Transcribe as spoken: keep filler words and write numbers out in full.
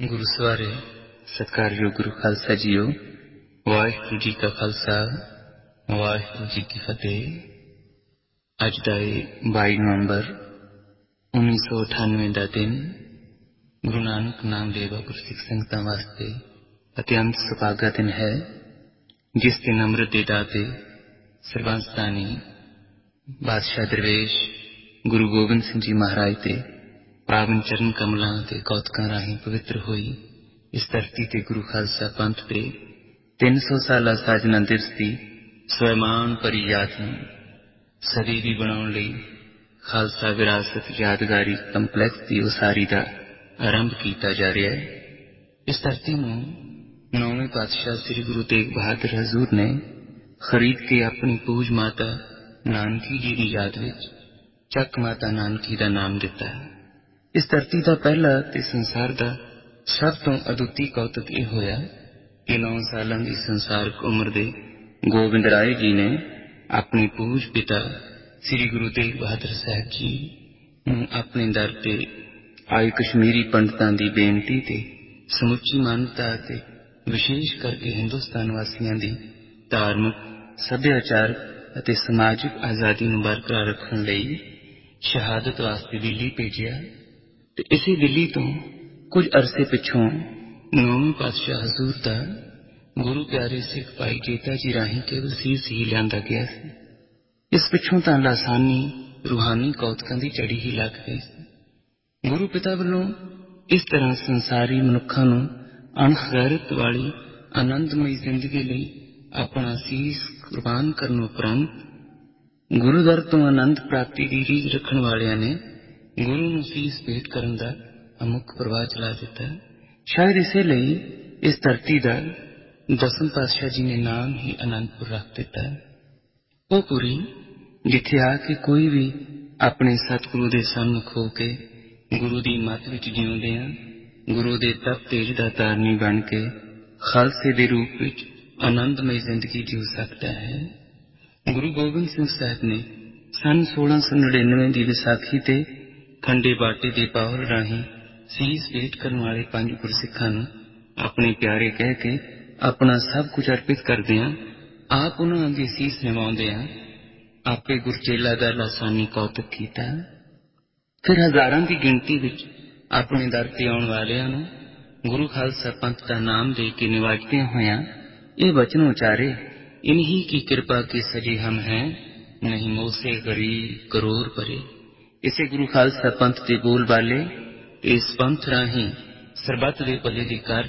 गुरु सवारे सत्कारयोग गुरु खालसा जीओ। वाहिगुरू जी का खालसा वाहिगुरू जी की फतेह। अज का बाई नवंबर उन्नीस सौ अठानवे का दिन गुरु नानक नाम लेवा गुरसिख संगतां वास्ते अत्यंत सुभागा दिन है, जिस दिन अमृत दे दाते सर्वंसदानी बादशाह दरवेश गुरु गोबिंद सिंह जी महाराज के पावन चरण कमलों के कौतकों राही पवित्र हुई इस धरती के गुरु खालसा पंथ के तीन सौ साला साजना दिवस की स्वयमान भरी याद में सदैवी बनाने लई खालसा विरासत यादगारी कंपलैक्स की उसारी का आरंभ किया जा रहा है। इस धरती में नौवें पातशाह श्री गुरु तेग बहादुर हजूर ने खरीद के अपनी पूज माता नानकी जी की याद विच चक माता नानकी का नाम दिता है। इस धरती का पहला ते संसार का सब तो अदुੱਤੀ कौतुक यह होया कि नौ सालों की संसारक उम्र दे गोबिंद राय जी ने अपने पूज पिता श्री गुरु तेग बहादुर साहब जी अपने दर ते आए कश्मीरी पंडितां की बेनती ते समुची मानता ते विशेष करके हिंदुस्तान वासियों की धार्मिक सभ्याचारक अते समाजिक आजादी नूं बरकरार रखण लई शहादत वास्ते दिल्ली भेजिया। ते इसी दिल्ली तो कुछ अरसे पिछों नौवें पातशाह हजूर का गुरु प्यारे सिख भाई जेता जी राही केवल सीस ही लिया गया सी। इस पिछों तो लासानी रूहानी कौतकों की चढ़ी ही लग गई सी। गुरु पिता वालों इस तरह संसारी मनुखों नूं अणख गैरत वाली आनंदमयी जिंदगी लई अपना सीस कुर्बान करने उपरंत गुरु दर तो आनंद प्राप्ति की रीझ रखण वालियां ने गुरु नूं सीस भेंट करन दा अमुक प्रवाह चला दिता। शायद इसे लई इस धरती का दसम पातशाह जी ने नाम ही आनंदपुर रख दिता। वो पुरी जिथे आके कोई भी अपने सतगुरु के सन्मुख होके गुरु की मत विच जिउंदियां गुरु के तप तेज का तारनी बन के खालसे के रूप विच आनंदमय जिंदगी जीव सकता है। गुरु गोबिंद सिंह साहब ने सन सोलह सौ नड़िनवे की विसाखी ते खंडे बाटे के पावल राही सीस भेंट करने वाले पंज गुरसिखां नूं अपने प्यारे कह के अपना सब कुछ अर्पित करदियां आप उन्हां अगे सीस निवाउंदियां आपे गुरचेला दा लासानी कौतक कीता। फिर हजारां की गिणती विच अपने दर ते आउण वालियां नूं गुरु खालसा पंथ का नाम दे के निवाजदियां होयां ये वचन उचारे, इन्हीं की कृपा के सजे हम हैं, नहीं मोसे गरीब करोड़ परे। इसे गुरु खालसा पंथ के बोल बाले इस पंथ राही सरबत दे भले दी कार